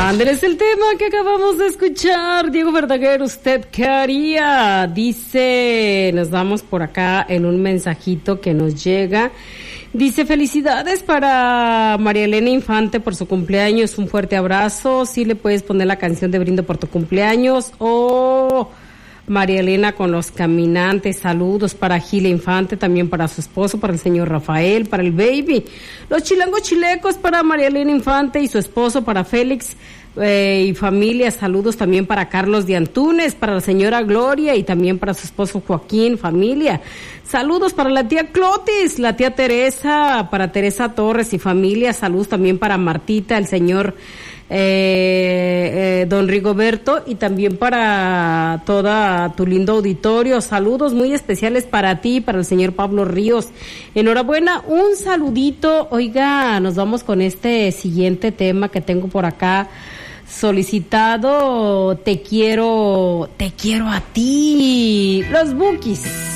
Ándale, es el tema que acabamos de escuchar. Diego Verdaguer, ¿usted qué haría? Dice, nos damos por acá en un mensajito que nos llega. Dice, felicidades para María Elena Infante por su cumpleaños, un fuerte abrazo. Sí le puedes poner la canción de Brindo por tu cumpleaños. Oh, María Elena con los caminantes, saludos para Gila Infante, también para su esposo, para el señor Rafael, para el baby. Los chilangos chilecos para María Elena Infante y su esposo, para Félix y familia, saludos también para Carlos de Antunes, para la señora Gloria y también para su esposo Joaquín, familia. Saludos para la tía Clotis, la tía Teresa, para Teresa Torres y familia, saludos también para Martita, el señor don Rigoberto y también para toda tu lindo auditorio. Saludos muy especiales para ti, para el señor Pablo Ríos. Enhorabuena, un saludito. Oiga, nos vamos con este siguiente tema que tengo por acá solicitado. Te quiero a ti, los Bukis.